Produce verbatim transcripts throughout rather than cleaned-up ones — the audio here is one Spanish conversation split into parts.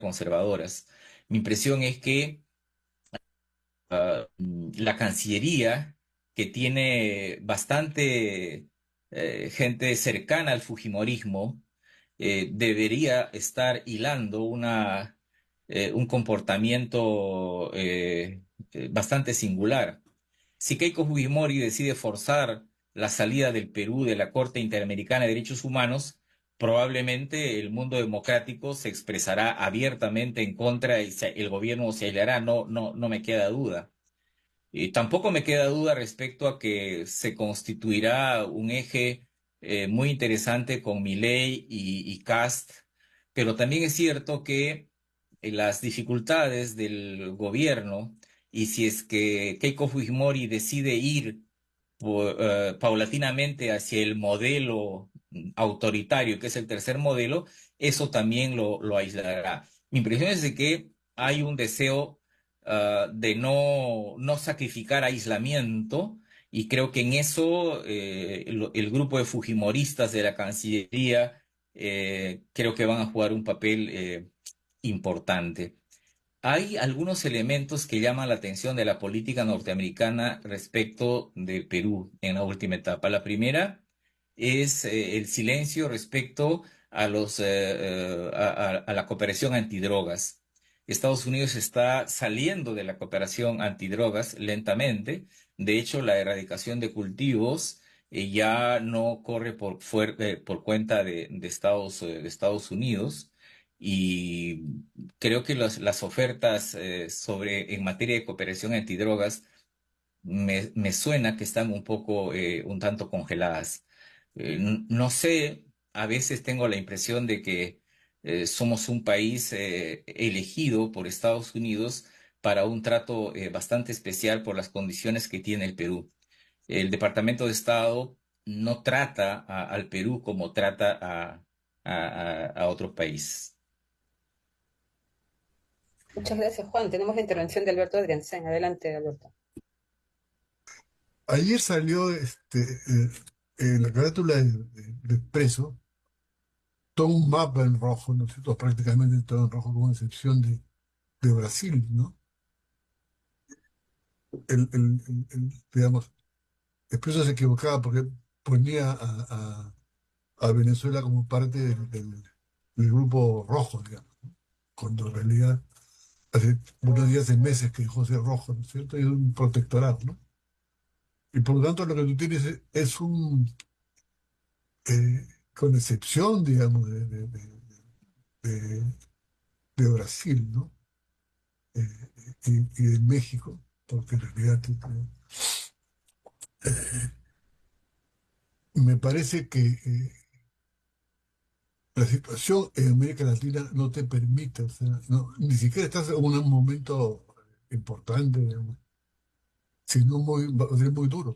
conservadoras. Mi impresión es que ah, la Cancillería, que tiene bastante eh, gente cercana al Fujimorismo, eh, debería estar hilando una, eh, un comportamiento eh, eh, bastante singular. Si Keiko Fujimori decide forzar la salida del Perú de la Corte Interamericana de Derechos Humanos, probablemente el mundo democrático se expresará abiertamente en contra y se- el gobierno se aislará, no, no, no me queda duda. Y tampoco me queda duda respecto a que se constituirá un eje eh, muy interesante con Milei y, y Kast, pero también es cierto que eh, las dificultades del gobierno y si es que Keiko Fujimori decide ir po- eh, paulatinamente hacia el modelo mm, autoritario, que es el tercer modelo, eso también lo, lo aislará. Mi impresión es de que hay un deseo ah, de no, no sacrificar aislamiento, y creo que en eso eh, el, el grupo de fujimoristas de la Cancillería eh, creo que van a jugar un papel eh, importante. Hay algunos elementos que llaman la atención de la política norteamericana respecto de Perú en la última etapa. La primera es eh, el silencio respecto a los, eh, eh, a, a- a la cooperación antidrogas. Estados Unidos está saliendo de la cooperación antidrogas lentamente. De hecho, la erradicación de cultivos eh, ya no corre por, fuer- eh, por cuenta de, de Estados, eh, de Estados Unidos. Y creo que las, las ofertas eh, sobre en materia de cooperación antidrogas me, me suena que están un poco, eh, un tanto congeladas. Eh, n- no sé, a veces tengo la impresión de que eh, somos un país eh, elegido por Estados Unidos para un trato eh, bastante especial por las condiciones que tiene el Perú. El Departamento de Estado no trata a- al Perú como trata a, a, a a otros países. Muchas gracias, Juan. Tenemos la intervención de Alberto Adriancén. Adelante, Alberto. Ayer salió este, eh, en la carátula de, de- de Expreso todo un mapa en rojo, ¿no es cierto? Prácticamente todo en rojo, con excepción de, de Brasil, ¿no? El, el- el- el, digamos, Expreso se equivocaba porque ponía a, a- a Venezuela como parte del, del- del grupo rojo, digamos, cuando en realidad hace unos días, hace meses que dejó de ser rojo, ¿no es cierto? Y es un protectorado, ¿no? Y por lo tanto lo que tú tienes es, es un, eh, con excepción, digamos, de, de- de- de- de Brasil, ¿no? Eh, y, y de México, porque en realidad este, me parece que eh, la situación en América Latina no te permite, o sea, no, ni siquiera estás en un momento importante, digamos, sino muy, va a ser muy duro.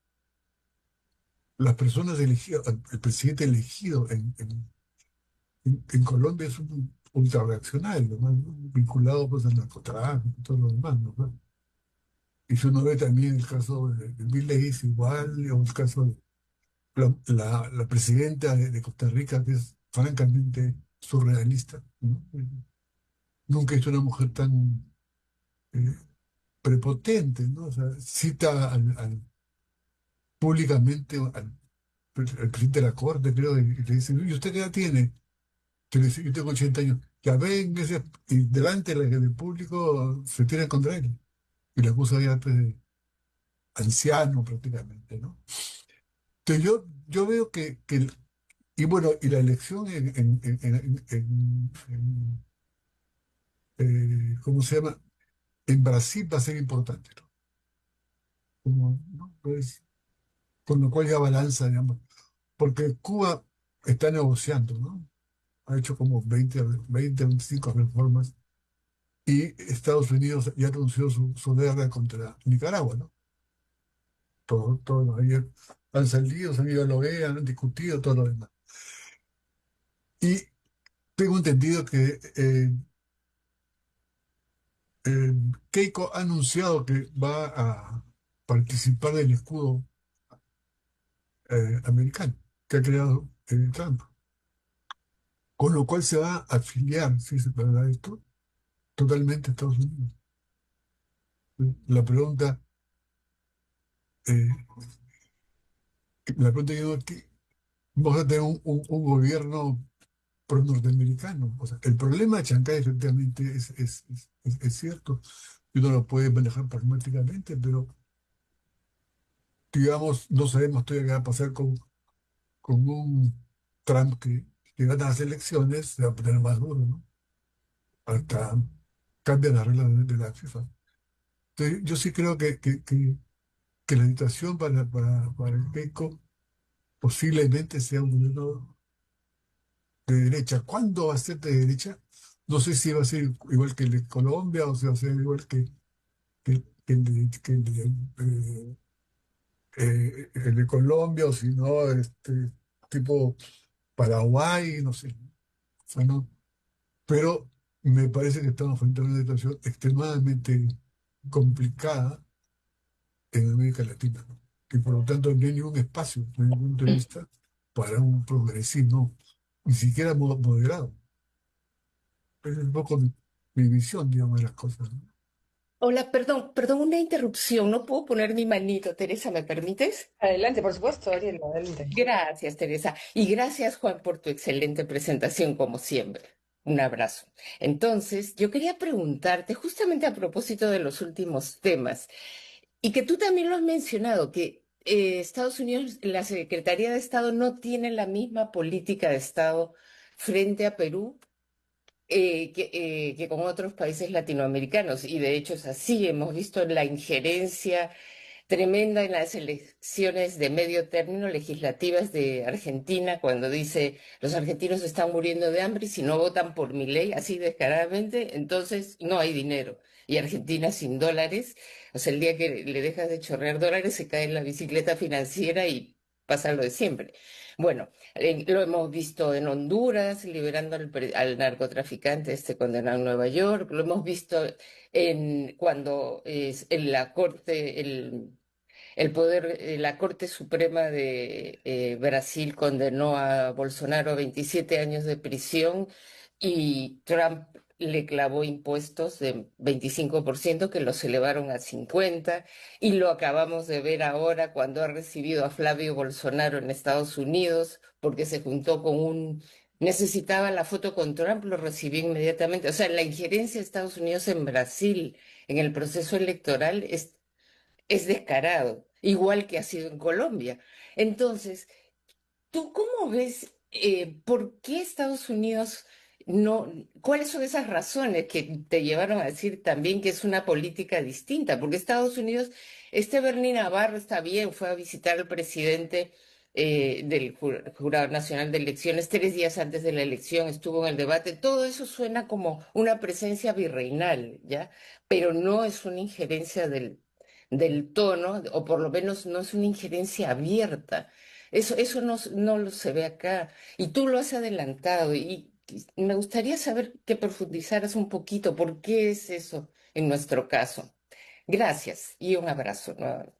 Las personas elegidas, el presidente elegido en, en- en- en Colombia es un ultrarreaccionario, ¿no? Vinculado pues al narcotráfico y todo lo demás, ¿no? Y si uno ve también el caso de, de Milei es igual, o el caso de la, la- la presidenta de, de Costa Rica, que es francamente surrealista, ¿no? Nunca he visto una mujer tan eh, prepotente, ¿no? O sea, cita al, al- públicamente al, al presidente de la Corte, creo, y le dice, ¿y usted qué edad tiene? Que le dice, yo tengo ochenta años. Ya ven, ese- y delante de la- del público se tiran contra él. Y le acusa ya pues, de anciano prácticamente, ¿no? Entonces yo, yo veo que, que el- y bueno, y la elección en, en, en, en- en- en, eh, ¿cómo se llama? En Brasil va a ser importante, ¿no? Como, ¿no? Pues, con lo cual ya balanza, digamos, porque Cuba está negociando, ¿no? Ha hecho como veinte veinte veinticinco reformas y Estados Unidos ya anunció su, su guerra contra Nicaragua, ¿no? Todo, todo, ayer han salido, se han ido a la O E A, han discutido todo lo demás. Y tengo entendido que eh, eh, Keiko ha anunciado que va a participar del escudo eh, americano que ha creado eh, Trump. con lo cual se va a afiliar, si se puede esto, totalmente a Estados Unidos. La pregunta, eh, la pregunta que yo aquí, vamos a tener un, un- un gobierno pro-norteamericano. O sea, el problema de Chancay efectivamente es, es, es, es- es cierto, y uno lo puede manejar pragmáticamente, pero digamos, no sabemos todavía qué va a pasar con, con un Trump que, que gana las elecciones, se va a poner más duro, ¿no? Hasta cambian las reglas de, de la FIFA. Entonces, yo sí creo que, que, que, que la situación para, para, para el Keiko posiblemente sea un gobierno de derecha. ¿Cuándo va a ser de derecha? No sé si va a ser igual que el de Colombia o si va a ser igual que, que, que el de, que el de, eh, eh, el de Colombia o si no, este, tipo Paraguay, no sé. Bueno, pero me parece que estamos frente a una situación extremadamente complicada en América Latina, ¿no? Que por lo tanto no hay ningún espacio, desde mi punto de vista, para un progresismo, ni siquiera mo- moderado. Es un poco mi, mi visión, digamos, de las cosas, ¿no? Hola, perdón, perdón, una interrupción. No puedo poner mi manito, Teresa, ¿me permites? Adelante, por supuesto, Ariel, adelante. Gracias, Teresa. Y gracias, Juan, por tu excelente presentación, como siempre. Un abrazo. Entonces, yo quería preguntarte, justamente a propósito de los últimos temas, y que tú también lo has mencionado, que eh, Estados Unidos, la Secretaría de Estado no tiene la misma política de Estado frente a Perú eh, que, eh, que con otros países latinoamericanos. Y de hecho es así, hemos visto la injerencia tremenda en las elecciones de medio término legislativas de Argentina, cuando dice los argentinos están muriendo de hambre y si no votan por mi ley así descaradamente, entonces no hay dinero. Y Argentina sin dólares, o sea, el día que le dejas de chorrear dólares se cae en la bicicleta financiera y pasa lo de siempre. Bueno, eh, lo hemos visto en Honduras, liberando al, pre- al narcotraficante este condenado en Nueva York, lo hemos visto en cuando es en la corte, el, el poder, eh, la Corte Suprema de eh, Brasil condenó a Bolsonaro a veintisiete años de prisión y Trump le clavó impuestos de veinticinco por ciento que los elevaron a cincuenta por ciento y lo acabamos de ver ahora cuando ha recibido a Flavio Bolsonaro en Estados Unidos porque se juntó con un... Necesitaba la foto con Trump, lo recibió inmediatamente. O sea, la injerencia de Estados Unidos en Brasil en el proceso electoral es es descarado, igual que ha sido en Colombia. Entonces, ¿tú cómo ves eh, por qué Estados Unidos no, cuáles son esas razones que te llevaron a decir también que es una política distinta? Porque Estados Unidos, este Bernie Navarro está bien, fue a visitar al presidente eh, del Ju- Jurado Nacional de Elecciones tres días antes de la elección, estuvo en el debate, todo eso suena como una presencia virreinal, ¿ya? Pero no es una injerencia del, del tono, o por lo menos no es una injerencia abierta. Eso, eso no, no lo se ve acá. Y tú lo has adelantado y y me gustaría saber que profundizaras un poquito por qué es eso en nuestro caso. Gracias y un abrazo nuevamente.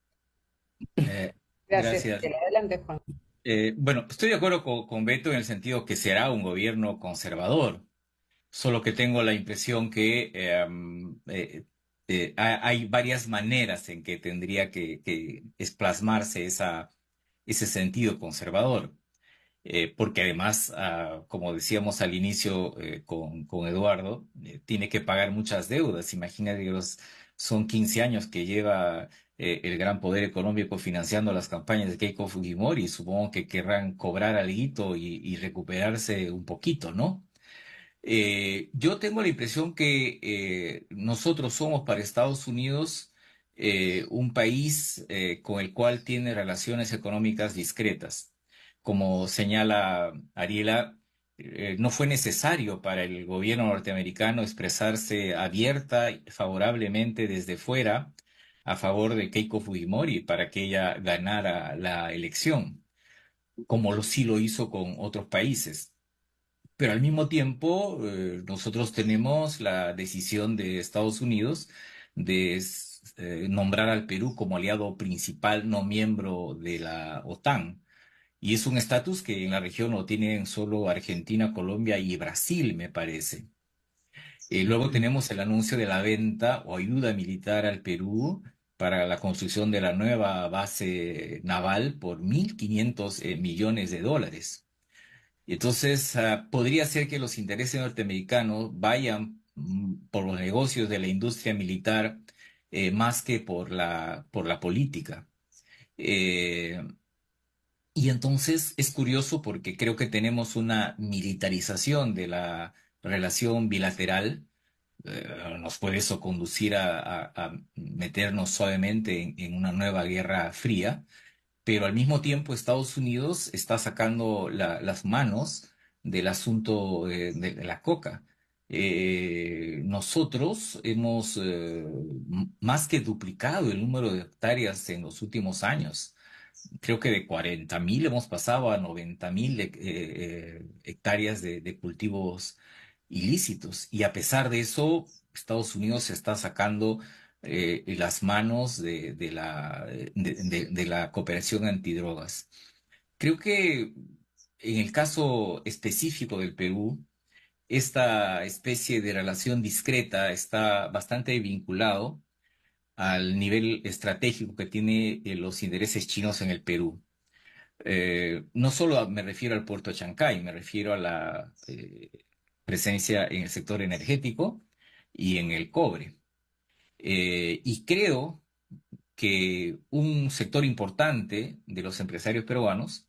Eh, Gracias, gracias. Ariel, adelante, Juan. Eh, bueno, estoy de acuerdo con, con Beto en el sentido que será un gobierno conservador, solo que tengo la impresión que eh, mm, eh, eh, ha- hay varias maneras en que tendría que, que es plasmarse esa, ese sentido conservador. Eh, porque además, ah, como decíamos al inicio eh, con, con Eduardo, eh, tiene que pagar muchas deudas. Imagínate que los, son quince años que lleva eh, el gran poder económico financiando las campañas de Keiko Fujimori. Supongo que querrán cobrar alguito y, y recuperarse un poquito, ¿no? Eh, yo tengo la impresión que eh, nosotros somos para Estados Unidos eh, un país eh, con el cual tiene relaciones económicas discretas. Como señala Ariela, eh, no fue necesario para el gobierno norteamericano expresarse abierta y favorablemente desde fuera a favor de Keiko Fujimori para que ella ganara la elección, como lo, sí lo hizo con otros países. Pero al mismo tiempo, eh, nosotros tenemos la decisión de Estados Unidos de eh, nombrar al Perú como aliado principal no miembro de la OTAN. Y es un estatus que en la región lo tienen solo Argentina, Colombia y Brasil, me parece. Eh, luego Sí. tenemos el anuncio de la venta o ayuda militar al Perú para la construcción de la nueva base naval por mil quinientos eh, millones de dólares. Entonces, ah, podría ser que los intereses norteamericanos vayan mm, por los negocios de la industria militar eh, más que por la, por la política. Eh, y entonces es curioso porque creo que tenemos una militarización de la relación bilateral. Eh, nos puede eso conducir a, a- a meternos suavemente en, en una nueva guerra fría, pero al mismo tiempo Estados Unidos está sacando la- las manos del asunto eh, de, de la coca. Eh, nosotros hemos eh, m- más que duplicado el número de hectáreas en los últimos años. Creo que de cuarenta mil hemos pasado a noventa mil eh, eh, hectáreas de, de cultivos ilícitos. Y a pesar de eso, Estados Unidos se está sacando eh, las manos de, de la, de, de- de la cooperación antidrogas. Creo que en el caso específico del Perú, esta especie de relación discreta está bastante vinculado al nivel estratégico que tiene eh, los intereses chinos en el Perú. Eh, no solo a- me refiero al puerto de Chancay, me refiero a la eh, presencia en el sector energético y en el cobre. Eh, y creo que un sector importante de los empresarios peruanos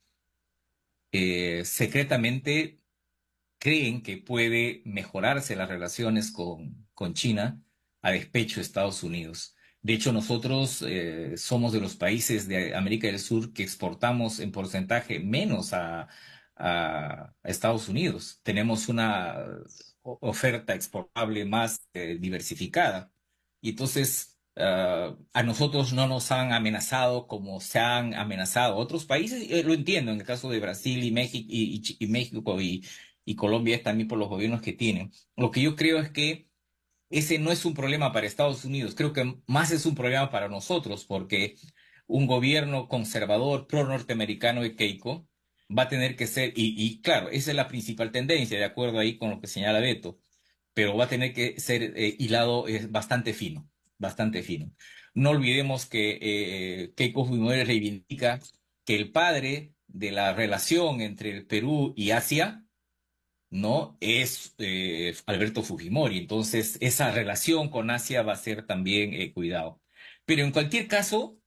eh, secretamente creen que puede mejorarse las relaciones con, con China a despecho de Estados Unidos. De hecho, nosotros eh, somos de los países de América del Sur que exportamos en porcentaje menos a, a- a Estados Unidos. Tenemos una o- oferta exportable más eh, diversificada. Y entonces, ah, a nosotros no nos han amenazado como se han amenazado otros países. Eh, lo entiendo en el caso de Brasil y México y, y Chi- y México y y Colombia es también por los gobiernos que tienen. Lo que yo creo es que ese no es un problema para Estados Unidos, creo que más es un problema para nosotros, porque un gobierno conservador pro-norteamericano de Keiko va a tener que ser, y, y claro, esa es la principal tendencia, de acuerdo ahí con lo que señala Beto, pero va a tener que ser eh, hilado eh, bastante fino, bastante fino. No olvidemos que eh, Keiko Fujimori reivindica que el padre de la relación entre el Perú y Asia no es eh, Alberto Fujimori. Entonces, esa relación con Asia va a ser también eh, cuidado. Pero en cualquier caso,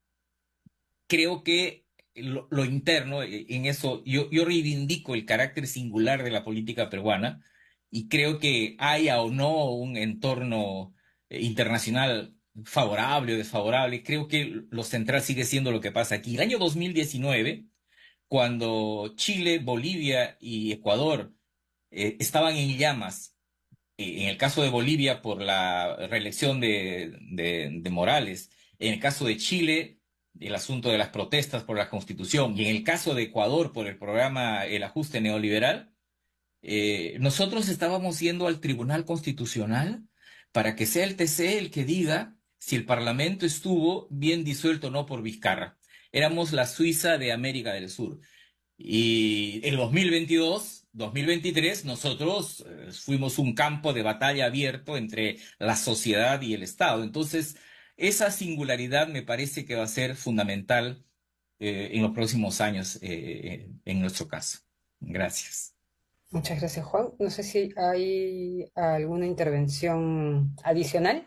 creo que lo, lo interno, eh, en eso, yo, yo reivindico el carácter singular de la política peruana y creo que haya o no un entorno eh, internacional favorable o desfavorable, creo que lo central sigue siendo lo que pasa aquí. El año dos mil diecinueve, cuando Chile, Bolivia y Ecuador eh, estaban en llamas. Eh, en el caso de Bolivia por la reelección de, de, de Morales, en el caso de Chile, el asunto de las protestas por la Constitución, y en el caso de Ecuador por el programa El Ajuste Neoliberal, eh, nosotros estábamos yendo al Tribunal Constitucional para que sea el T C el que diga si el Parlamento estuvo bien disuelto o no por Vizcarra. Éramos la Suiza de América del Sur. Y en dos mil veintidós, dos mil veintitrés, nosotros eh, fuimos un campo de batalla abierto entre la sociedad y el Estado. Entonces, esa singularidad me parece que va a ser fundamental eh, en los próximos años, eh, en nuestro caso. Gracias. Muchas gracias, Juan. No sé si hay alguna intervención adicional.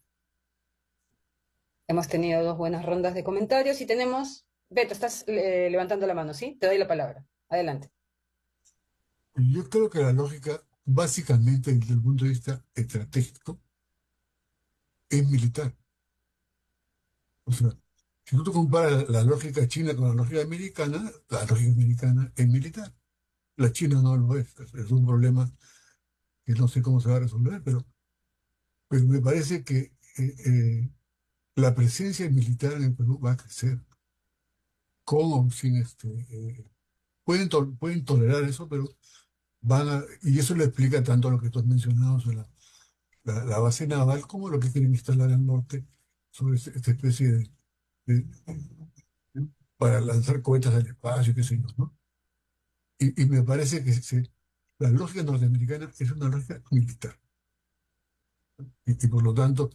Hemos tenido dos buenas rondas de comentarios y tenemos... Beto, estás eh, levantando la mano, ¿sí? Te doy la palabra. Adelante. Yo creo que la lógica, básicamente desde el punto de vista estratégico, es militar. O sea, si tú te comparas la lógica china con la lógica americana, la lógica americana es militar. La china no lo es. Es es un problema que no sé cómo se va a resolver, pero, pero me parece que eh, eh, la presencia militar en el Perú va a crecer. Con o sin este. eh, pueden, to- pueden tolerar eso, pero van a. Y eso le explica tanto lo que tú has mencionado sobre la, la- la base naval como lo que quieren instalar al norte sobre este- esta especie de, de- de para lanzar cohetes al espacio, qué sé yo, ¿no? Y, y me parece que se- la lógica norteamericana es una lógica militar. Y, y por lo tanto,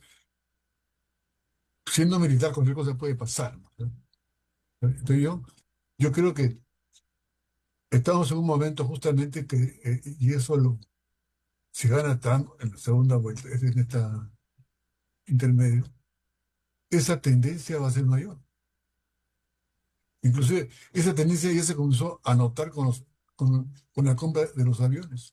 siendo militar, cualquier cosa puede pasar, ¿no? Entonces yo, yo creo que estamos en un momento justamente que, eh, y eso lo, si gana Trump en la segunda vuelta, es en esta intermedio, esa tendencia va a ser mayor. Inclusive, esa tendencia ya se comenzó a notar con, los, con, con la compra de los aviones.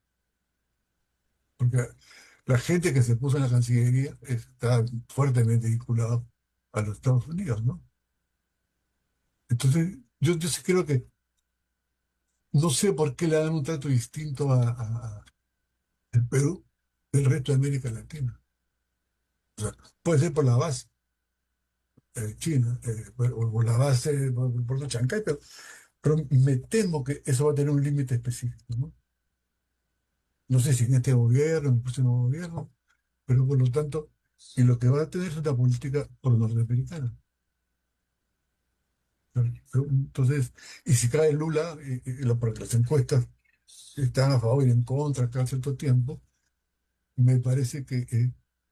Porque la gente que se puso en la Cancillería está fuertemente vinculada a los Estados Unidos, ¿no? Entonces, yo, yo sí creo que no sé por qué le dan un trato distinto a, a- a el Perú del resto de América Latina. O sea, puede ser por la base eh, china, eh, o por la base por, por los Chancay, pero, pero me temo que eso va a tener un límite específico, ¿no? No sé si en este gobierno, en el próximo gobierno, pero por lo tanto, y lo que va a tener es una política pro-norteamericana. Entonces, y si cae Lula, y, y lo- porque las encuestas están a favor y en contra cada cierto tiempo, me parece que eh,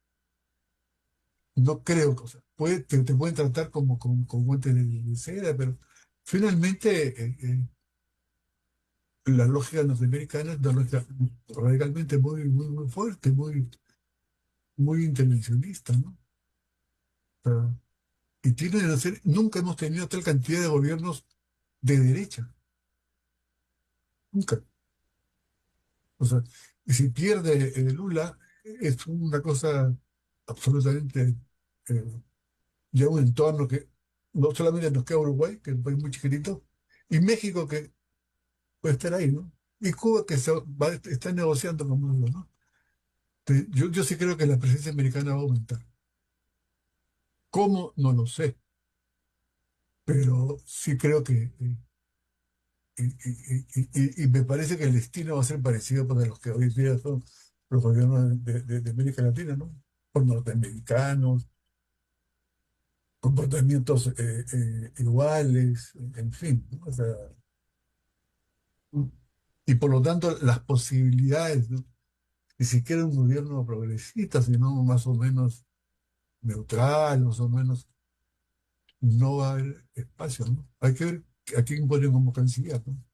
no creo que, o sea, puede, te, te pueden tratar como con, con guantes de, de seda, pero finalmente eh, eh, la lógica norteamericana es una lógica radicalmente muy, muy, muy fuerte, muy, muy intervencionista, ¿no? O sea, y tiene de ser, nunca hemos tenido tal cantidad de gobiernos de derecha, nunca. O sea, y si pierde eh, Lula, es una cosa absolutamente, eh, ya un entorno que no solamente nos queda Uruguay, que es un país muy chiquitito, y México que puede estar ahí, ¿no? Y Cuba que se va, está negociando con Maduro, ¿no? Entonces, yo, yo sí creo que la presencia americana va a aumentar. ¿Cómo? No lo sé, pero sí creo que, eh, y, y- y- y- y me parece que el destino va a ser parecido para los que hoy día son los gobiernos de, de- de América Latina, ¿no? Por norteamericanos, comportamientos eh, eh, iguales, en fin, ¿no? O sea, y por lo tanto las posibilidades, ¿no? Ni siquiera un gobierno progresista, sino más o menos neutral, más o menos, no va a haber espacio, ¿no? Hay que ver a quién ponen como canciller, ¿no?